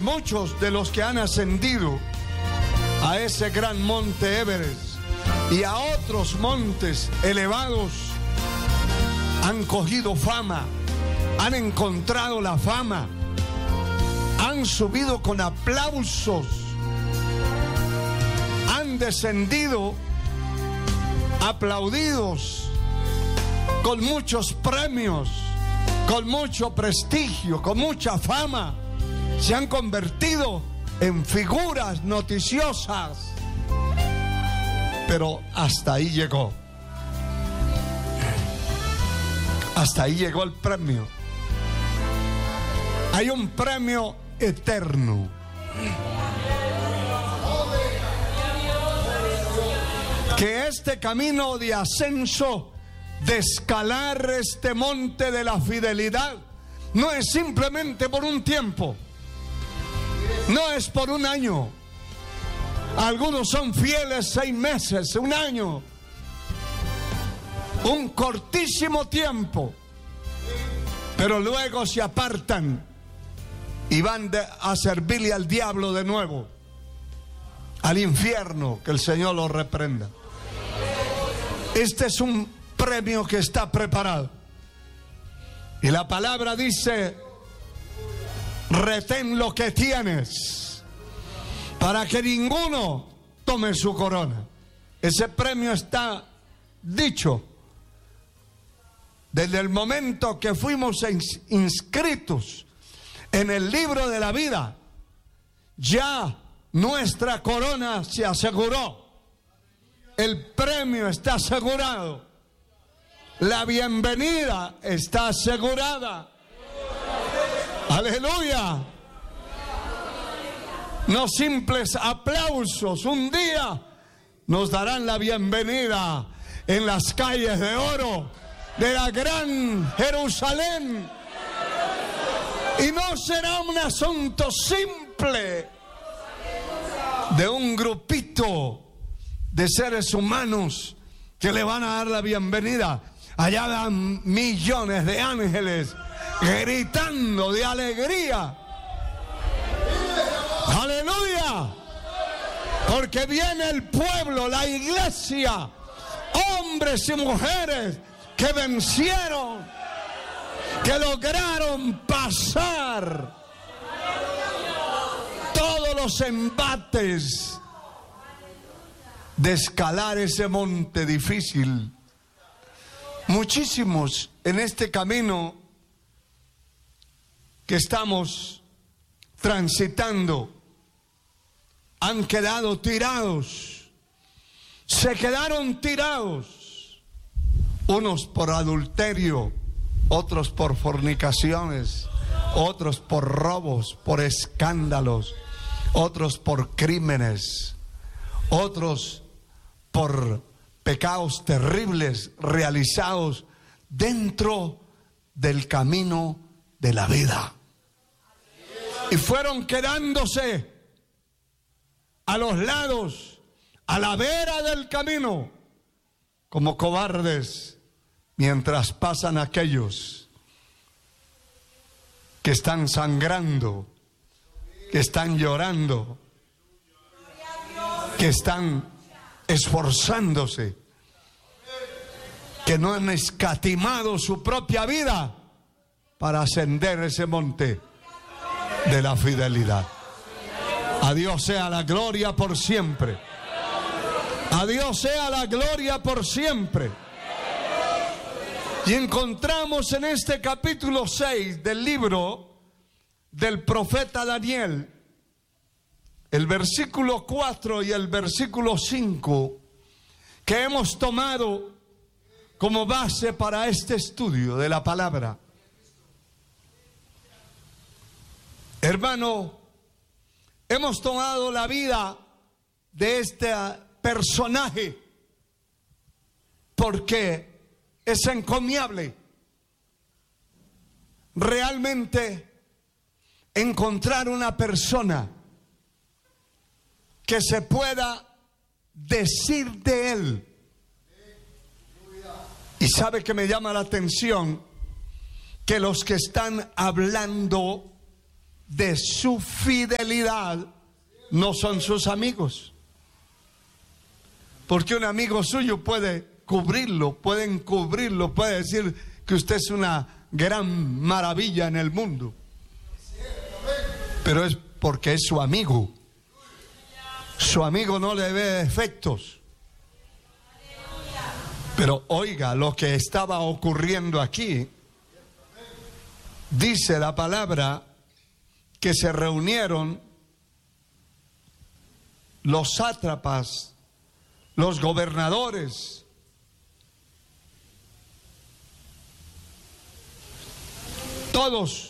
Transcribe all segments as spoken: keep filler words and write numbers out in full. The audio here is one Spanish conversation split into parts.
muchos de los que han ascendido a ese gran monte Everest y a otros montes elevados han cogido fama, han encontrado la fama, han subido con aplausos, han descendido aplaudidos, con muchos premios, con mucho prestigio, con mucha fama. Se han convertido en figuras noticiosas. Pero hasta ahí llegó. Hasta ahí llegó el premio. Hay un premio eterno. Que este camino de ascenso, de escalar este monte de la fidelidad, no es simplemente por un tiempo, no es por un año. Algunos son fieles seis meses, un año, un cortísimo tiempo, pero luego se apartan y van de, a servirle al diablo de nuevo, al infierno, que el Señor los reprenda. Este es un premio que está preparado. Y la palabra dice: retén lo que tienes, para que ninguno tome su corona. Ese premio está dicho desde el momento que fuimos inscritos en el libro de la vida. Ya nuestra corona se aseguró. El premio está asegurado. La bienvenida está asegurada. Aleluya. No simples aplausos. Un día nos darán la bienvenida en las calles de oro de la gran Jerusalén. Y no será un asunto simple de un grupito de seres humanos que le van a dar la bienvenida. Allá van millones de ángeles gritando de alegría. ¡Aleluya! Porque viene el pueblo, la iglesia, hombres y mujeres que vencieron, que lograron pasar todos los embates de escalar ese monte difícil. Muchísimos en este camino que estamos transitando han quedado tirados, se quedaron tirados, unos por adulterio, otros por fornicaciones, otros por robos, por escándalos, otros por crímenes, otros por pecados terribles realizados dentro del camino de la vida. Y fueron quedándose a los lados, a la vera del camino, como cobardes, mientras pasan aquellos que están sangrando, que están llorando, que están esforzándose, que no han escatimado su propia vida para ascender ese monte de la fidelidad. A Dios sea la gloria por siempre. A Dios sea la gloria por siempre. Y encontramos en este capítulo seis del libro del profeta Daniel, el versículo cuatro y el versículo cinco, que hemos tomado como base para este estudio de la palabra. Hermano, hemos tomado la vida de este personaje porque es encomiable realmente encontrar una persona que se pueda decir de él. Y sabe que me llama la atención que los que están hablando de su fidelidad no son sus amigos. Porque un amigo suyo puede cubrirlo, puede encubrirlo, puede decir que usted es una gran maravilla en el mundo. Pero es porque es su amigo. Su amigo no le ve defectos. Pero oiga lo que estaba ocurriendo aquí. Dice la palabra que se reunieron los sátrapas, los gobernadores, todos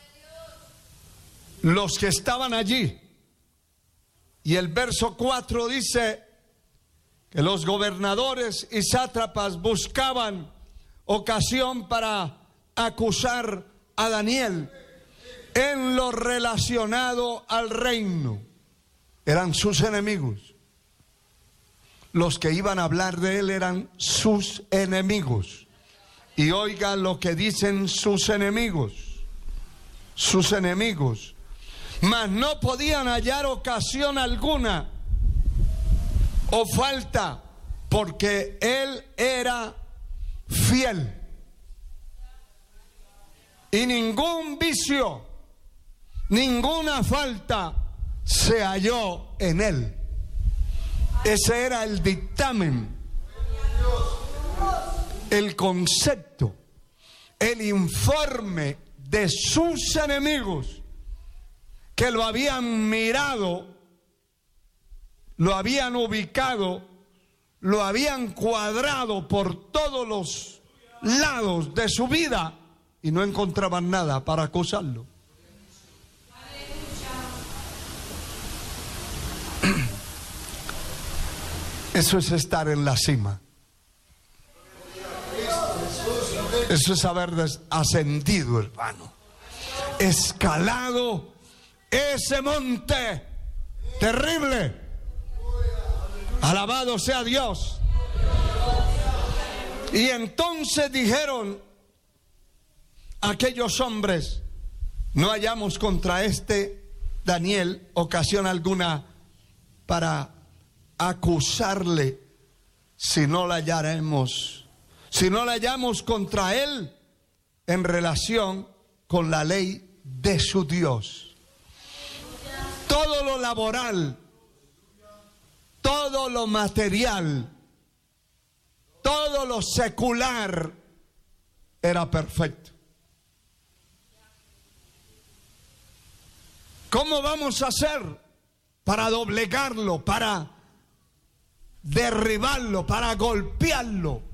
los que estaban allí. Y el verso cuatro dice que los gobernadores y sátrapas buscaban ocasión para acusar a Daniel en lo relacionado al reino. Eran sus enemigos. Los que iban a hablar de él eran sus enemigos. Y oiga lo que dicen sus enemigos. Sus enemigos. Mas no podían hallar ocasión alguna o falta, porque él era fiel. Y ningún vicio, ninguna falta se halló en él. Ese era el dictamen, el concepto, el informe de sus enemigos, que lo habían mirado, lo habían ubicado, lo habían cuadrado por todos los lados de su vida y no encontraban nada para acusarlo. Eso es estar en la cima. Eso es haber ascendido, hermano. Escalado ese monte terrible. Alabado sea Dios. Y entonces dijeron aquellos hombres: no hallamos contra este Daniel ocasión alguna para acusarle, si no la hallaremos, si no la hallamos contra él en relación con la ley de su Dios. Todo lo laboral, todo lo material, todo lo secular era perfecto. ¿Cómo vamos a hacer para doblegarlo, para derribarlo, para golpearlo?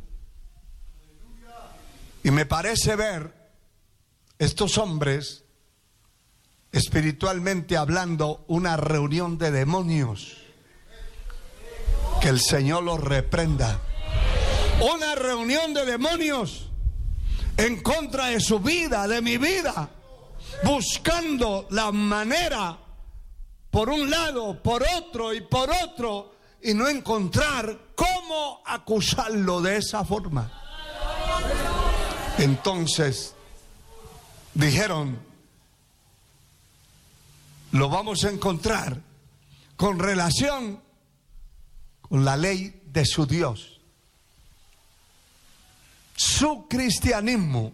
Y me parece ver estos hombres, espiritualmente hablando, una reunión de demonios. Que el Señor los reprenda. Una reunión de demonios en contra de su vida, de mi vida, buscando la manera, por un lado, por otro y por otro, y no encontrar cómo acusarlo de esa forma. Entonces dijeron: lo vamos a encontrar con relación con la ley de su Dios. Su cristianismo,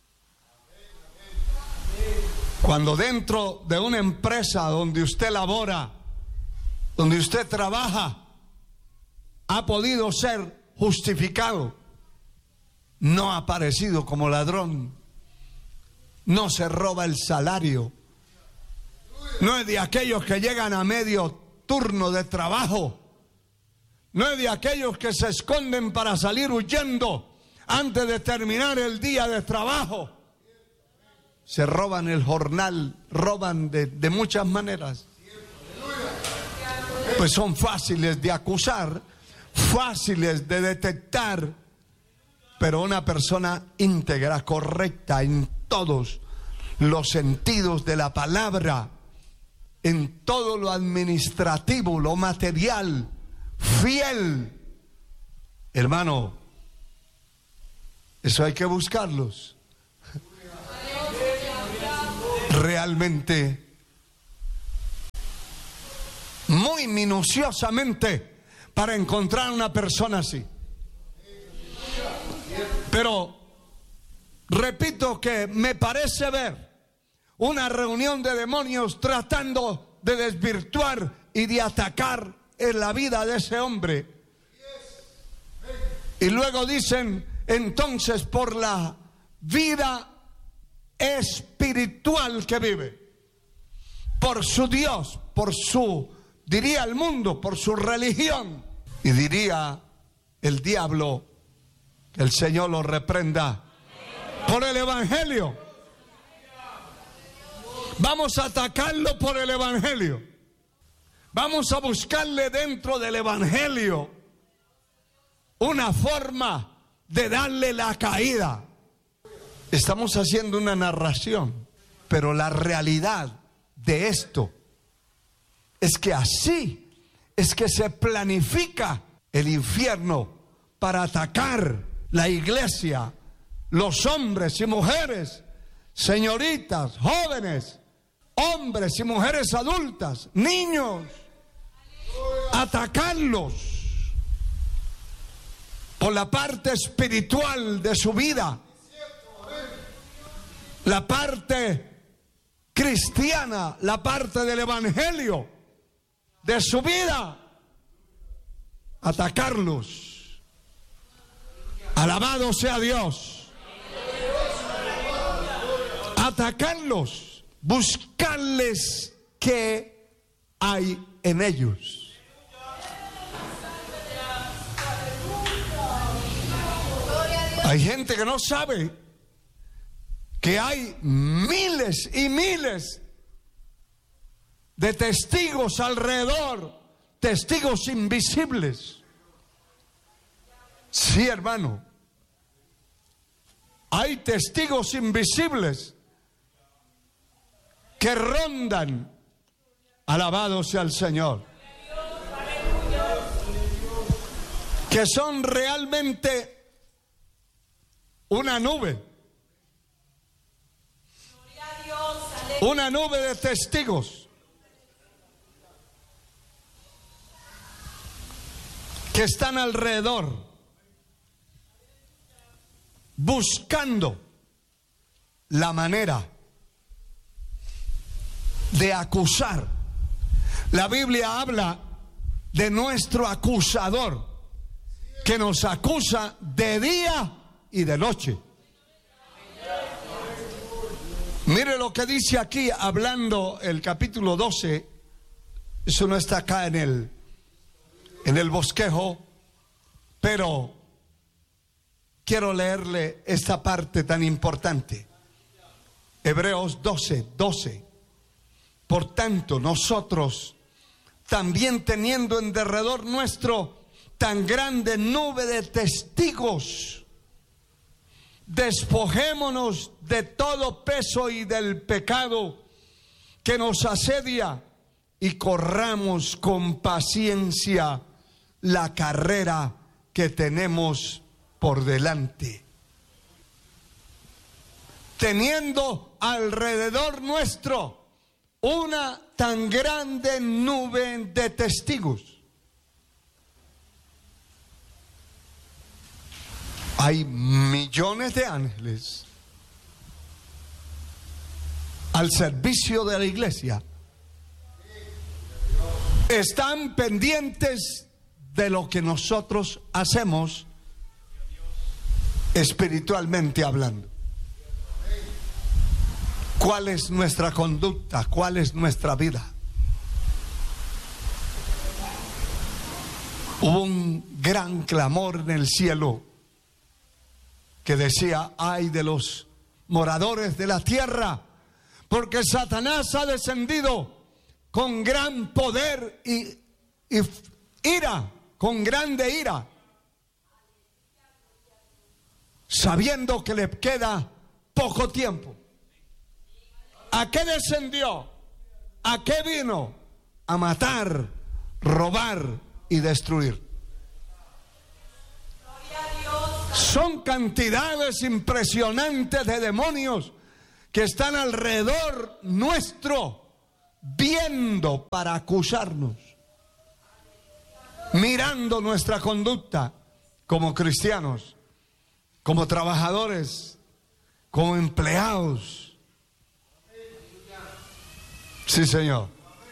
cuando dentro de una empresa donde usted labora, donde usted trabaja, ha podido ser justificado, no ha aparecido como ladrón, no se roba el salario, no es de aquellos que llegan a medio turno de trabajo, no es de aquellos que se esconden para salir huyendo antes de terminar el día de trabajo. Se roban el jornal, roban de, de muchas maneras. Pues son fáciles de acusar, fáciles de detectar, pero una persona íntegra, correcta en todos los sentidos de la palabra, en todo lo administrativo, lo material, fiel, hermano, eso hay que buscarlos. Realmente muy minuciosamente para encontrar una persona así. Pero repito que me parece ver una reunión de demonios tratando de desvirtuar y de atacar en la vida de ese hombre. Y luego dicen, entonces, por la vida espiritual que vive, por su Dios, por su, diría el mundo, por su religión. Y diría el diablo, que el Señor lo reprenda, por el evangelio. Vamos a atacarlo por el evangelio. Vamos a buscarle dentro del evangelio una forma de darle la caída. Estamos haciendo una narración, pero la realidad de esto es que así es que se planifica el infierno para atacar la iglesia, los hombres y mujeres, señoritas, jóvenes, hombres y mujeres adultas, niños, atacarlos por la parte espiritual de su vida, la parte cristiana, la parte del evangelio de su vida, atacarlos. Alabado sea Dios. Atacarlos, buscarles qué hay en ellos. Hay gente que no sabe que hay miles y miles de testigos alrededor, testigos invisibles. Sí, hermano, hay testigos invisibles que rondan. Alabado sea el Señor. Que son realmente una nube. Una nube de testigos que están alrededor buscando la manera de acusar. La Biblia habla de nuestro acusador que nos acusa de día y de noche. Mire lo que dice aquí, hablando el capítulo doce. Eso no está acá en el, en el bosquejo, pero quiero leerle esta parte tan importante. Hebreos doce, doce. Por tanto, nosotros, también teniendo en derredor nuestro tan grande nube de testigos, despojémonos de todo peso y del pecado que nos asedia y corramos con paciencia la carrera que tenemos por delante. Teniendo alrededor nuestro una tan grande nube de testigos. Hay millones de ángeles al servicio de la iglesia. Están pendientes de lo que nosotros hacemos espiritualmente hablando. ¿Cuál es nuestra conducta? ¿Cuál es nuestra vida? Hubo un gran clamor en el cielo que decía: ay de los moradores de la tierra, porque Satanás ha descendido con gran poder y, y ira, con grande ira, sabiendo que le queda poco tiempo. ¿A qué descendió? ¿A qué vino? A matar, robar y destruir. Son cantidades impresionantes de demonios que están alrededor nuestro, viendo para acusarnos. mirando nuestra conducta como cristianos, como trabajadores, como empleados. Sí, Señor.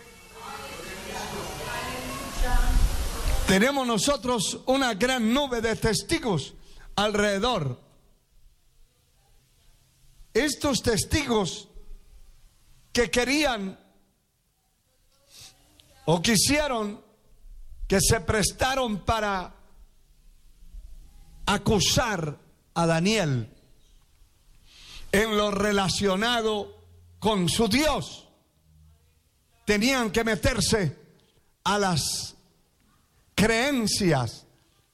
Tenemos nosotros una gran nube de testigos alrededor. Estos testigos que querían o quisieron, que se prestaron para acusar a Daniel en lo relacionado con su Dios, tenían que meterse a las creencias,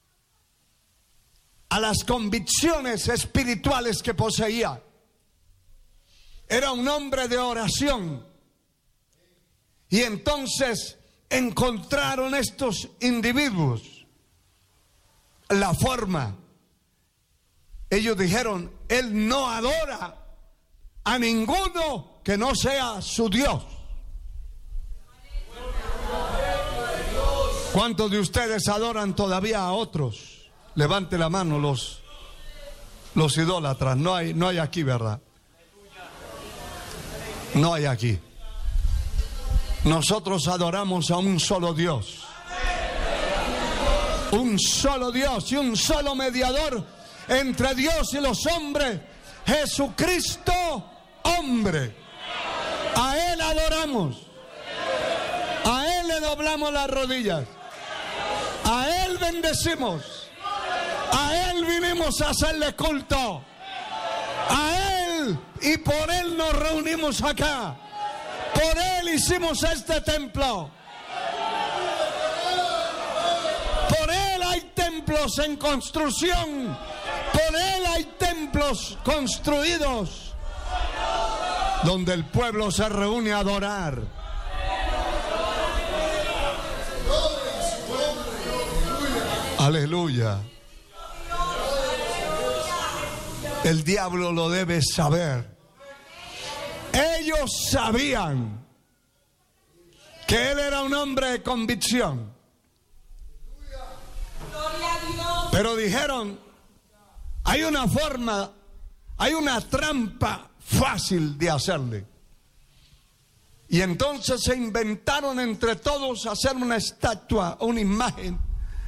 a las convicciones espirituales que poseía. Era un hombre de oración. Y entonces encontraron estos individuos la forma. Ellos dijeron: él no adora a ninguno que no sea su Dios. ¿Cuántos de ustedes adoran todavía a otros? Levante la mano los, los idólatras. No hay, no hay aquí, ¿verdad? No hay aquí. Nosotros adoramos a un solo Dios. Un solo Dios y un solo mediador entre Dios y los hombres. Jesucristo, hombre. A Él adoramos. A Él le doblamos las rodillas. A Él bendecimos. A Él vinimos a hacerle culto. A Él y por Él nos reunimos acá. Por Él hicimos este templo. Por Él hay templos en construcción. Por Él hay templos construidos donde el pueblo se reúne a adorar. Aleluya. El diablo lo debe saber. Ellos sabían que él era un hombre de convicción. Pero dijeron: hay una forma, hay una trampa fácil de hacerle. Y entonces se inventaron entre todos hacer una estatua, una imagen.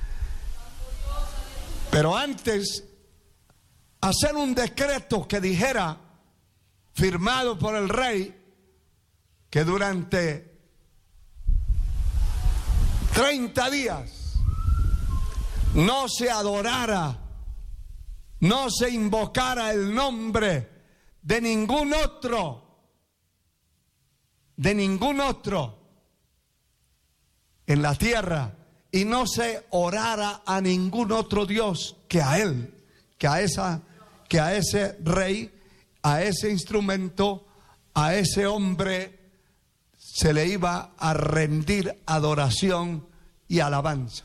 Pero antes, hacer un decreto que dijera, firmado por el rey, que durante treinta días no se adorara, no se invocara el nombre de ningún otro, de ningún otro en la tierra, y no se orara a ningún otro Dios que a él, que a esa, que a ese rey, a ese instrumento, a ese hombre se le iba a rendir adoración y alabanza.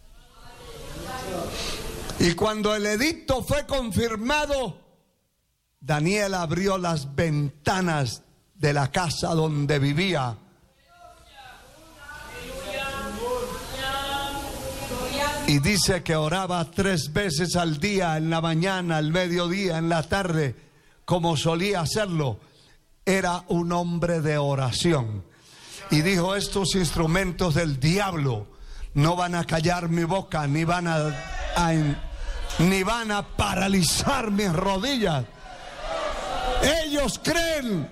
Y cuando el edicto fue confirmado, Daniel abrió las ventanas de la casa donde vivía. Y dice que oraba tres veces al día, en la mañana, al mediodía, en la tarde, como solía hacerlo. Era un hombre de oración. Y dijo: estos instrumentos del diablo no van a callar mi boca, ni van a, a ni van a paralizar mis rodillas. Ellos creen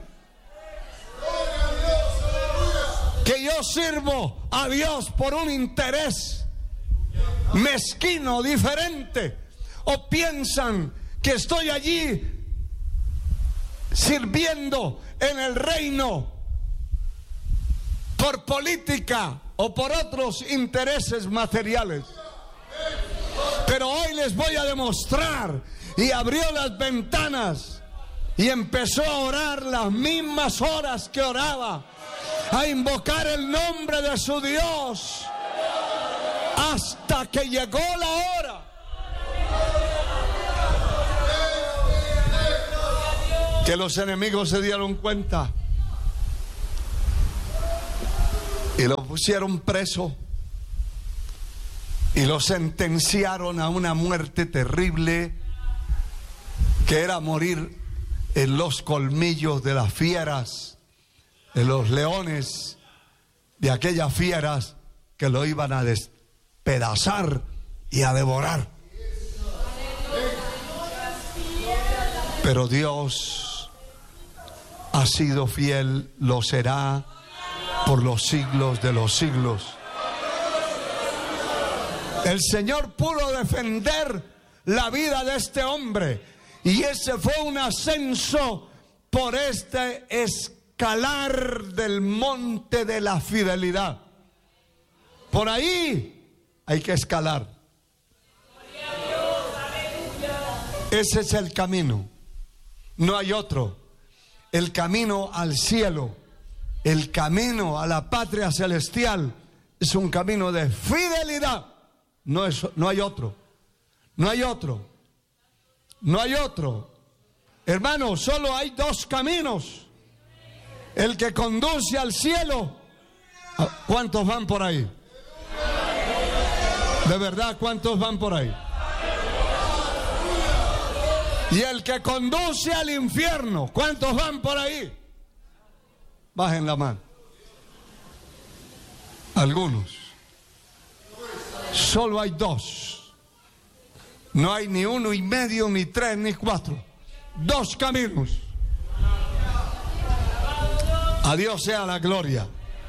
que yo sirvo a Dios por un interés mezquino, diferente, o piensan que estoy allí sirviendo en el reino por política o por otros intereses materiales. Pero hoy les voy a demostrar. Y abrió las ventanas y empezó a orar las mismas horas que oraba, a invocar el nombre de su Dios, hasta que llegó la hora que los enemigos se dieron cuenta y lo pusieron preso. y lo sentenciaron a una muerte terrible, que era morir en los colmillos de las fieras, de los leones, de aquellas fieras que lo iban a despedazar y a devorar. Pero Dios ha sido fiel, lo será por los siglos de los siglos. El Señor pudo defender la vida de este hombre, y ese fue un ascenso por este escalar del monte de la fidelidad. Por ahí hay que escalar. Ese es el camino, no hay otro. El camino al cielo, el camino a la patria celestial, es un camino de fidelidad. No, es, no hay otro, no hay otro, no hay otro. Hermano, solo hay dos caminos. El que conduce al cielo. ¿Cuántos van por ahí? De verdad, ¿cuántos van por ahí? Y el que conduce al infierno. ¿Cuántos van por ahí? Bajen la mano. Algunos. Solo hay dos. No hay ni uno y medio, ni tres, ni cuatro. Dos caminos. A Dios sea la gloria.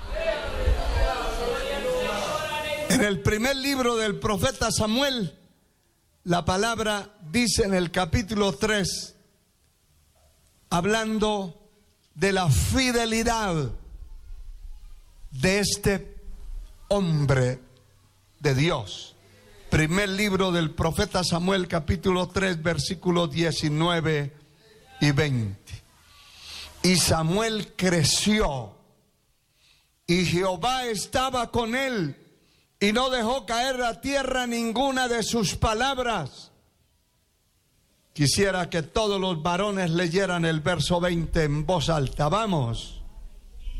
En el primer libro del profeta Samuel, la palabra dice en el capítulo tres, hablando de la fidelidad de este hombre de Dios. Primer libro del profeta Samuel, capítulo tres, versículos diecinueve y veinte. Y Samuel creció, y Jehová estaba con él, y no dejó caer a tierra ninguna de sus palabras. Quisiera que todos los varones leyeran el verso veinte en voz alta. Vamos.